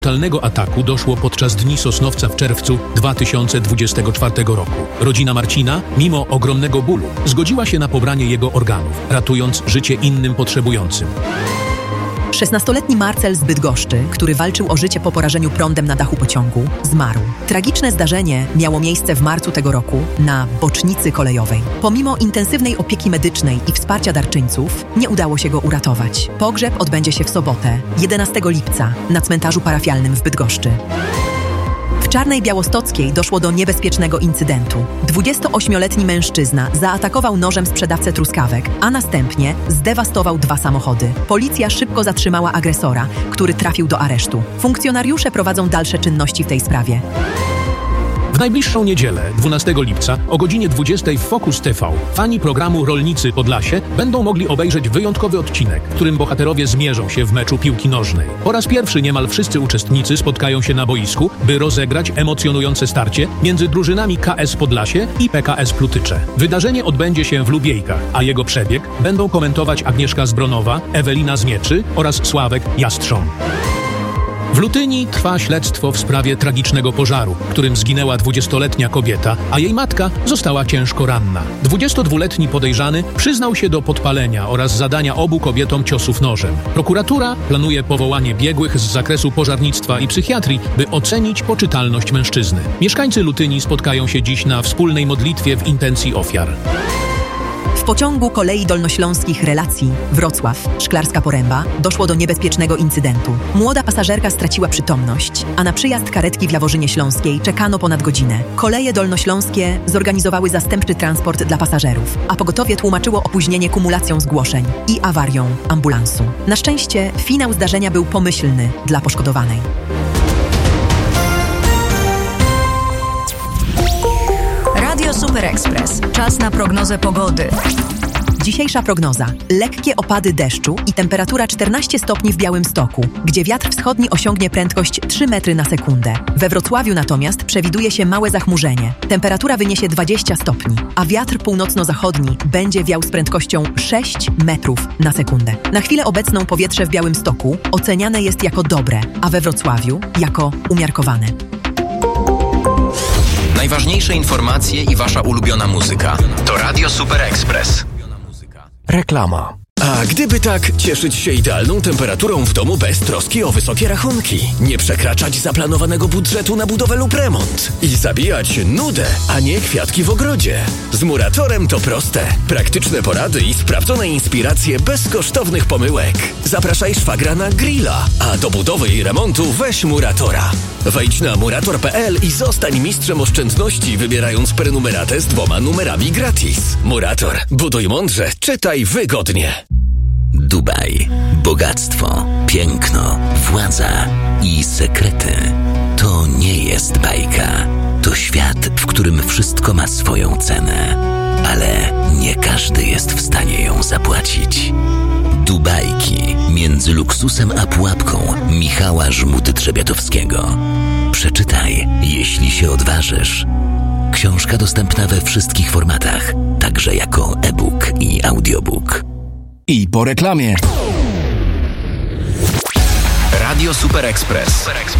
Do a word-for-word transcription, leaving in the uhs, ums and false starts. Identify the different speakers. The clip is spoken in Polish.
Speaker 1: brutalnego ataku doszło podczas Dni Sosnowca w czerwcu dwa tysiące dwudziestego czwartego roku. Rodzina Marcina, mimo ogromnego bólu, zgodziła się na pobranie jego organów, ratując życie innym potrzebującym.
Speaker 2: szesnastoletni Marcel z Bydgoszczy, który walczył o życie po porażeniu prądem na dachu pociągu, zmarł. Tragiczne zdarzenie miało miejsce w marcu tego roku na bocznicy kolejowej. Pomimo intensywnej opieki medycznej i wsparcia darczyńców, nie udało się go uratować. Pogrzeb odbędzie się w sobotę, jedenastego lipca, na cmentarzu parafialnym w Bydgoszczy. W Czarnej Białostockiej doszło do niebezpiecznego incydentu. dwudziestoośmioletni mężczyzna zaatakował nożem sprzedawcę truskawek, a następnie zdewastował dwa samochody. Policja szybko zatrzymała agresora, który trafił do aresztu. Funkcjonariusze prowadzą dalsze czynności w tej sprawie.
Speaker 1: W najbliższą niedzielę, dwunastego lipca, o godzinie dwudziestej w Focus T V, fani programu Rolnicy Podlasie będą mogli obejrzeć wyjątkowy odcinek, w którym bohaterowie zmierzą się w meczu piłki nożnej. Po raz pierwszy niemal wszyscy uczestnicy spotkają się na boisku, by rozegrać emocjonujące starcie między drużynami K S Podlasie i P K S Plutycze. Wydarzenie odbędzie się w Lubiejkach, a jego przebieg będą komentować Agnieszka Zbronowa, Ewelina Zmieczy oraz Sławek Jastrząb. W Lutyni trwa śledztwo w sprawie tragicznego pożaru, w którym zginęła dwudziestoletnia kobieta, a jej matka została ciężko ranna. dwudziestodwuletni podejrzany przyznał się do podpalenia oraz zadania obu kobietom ciosów nożem. Prokuratura planuje powołanie biegłych z zakresu pożarnictwa i psychiatrii, by ocenić poczytalność mężczyzny. Mieszkańcy Lutyni spotkają się dziś na wspólnej modlitwie w intencji ofiar.
Speaker 2: W pociągu kolei dolnośląskich relacji Wrocław, Szklarska Poręba doszło do niebezpiecznego incydentu. Młoda pasażerka straciła przytomność, a na przyjazd karetki w Jaworzynie Śląskiej czekano ponad godzinę. Koleje dolnośląskie zorganizowały zastępczy transport dla pasażerów, a pogotowie tłumaczyło opóźnienie kumulacją zgłoszeń i awarią ambulansu. Na szczęście finał zdarzenia był pomyślny dla poszkodowanej.
Speaker 3: Radio Super Express. Czas na prognozę pogody.
Speaker 2: Dzisiejsza prognoza. Lekkie opady deszczu i temperatura czternaście stopni w Białymstoku, gdzie wiatr wschodni osiągnie prędkość trzy metry na sekundę. We Wrocławiu natomiast przewiduje się małe zachmurzenie. Temperatura wyniesie dwadzieścia stopni, a wiatr północno-zachodni będzie wiał z prędkością sześć metrów na sekundę. Na chwilę obecną powietrze w Białymstoku oceniane jest jako dobre, a we Wrocławiu jako umiarkowane.
Speaker 4: Najważniejsze informacje i wasza ulubiona muzyka. To Radio Super Express.
Speaker 5: Reklama. A gdyby tak, cieszyć się idealną temperaturą w domu bez troski o wysokie rachunki, nie przekraczać zaplanowanego budżetu na budowę lub remont i zabijać nudę, a nie kwiatki w ogrodzie. Z Muratorem to proste. Praktyczne porady i sprawdzone inspiracje bez kosztownych pomyłek. Zapraszaj szwagra na grilla, a do budowy i remontu weź Muratora. Wejdź na murator kropka p l i zostań mistrzem oszczędności, wybierając prenumeratę z dwoma numerami gratis. Murator. Buduj mądrze, czytaj wygodnie.
Speaker 6: Dubaj. Bogactwo, piękno, władza i sekrety. To nie jest bajka. To świat, w którym wszystko ma swoją cenę. Ale nie każdy jest w stanie ją zapłacić. Dubajki między luksusem a pułapką Michała Żmuty-Trzebiatowskiego. Przeczytaj, jeśli się odważysz. Książka dostępna we wszystkich formatach, także jako e-book i audiobook.
Speaker 5: I po reklamie.
Speaker 4: Radio Super Express.